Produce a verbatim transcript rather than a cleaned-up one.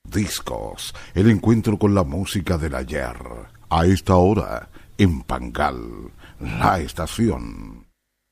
discos, el encuentro con la música del ayer. A esta hora, en Pangal, la estación.